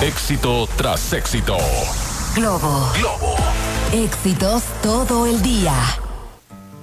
Éxito tras éxito. Globo. Éxitos todo el día.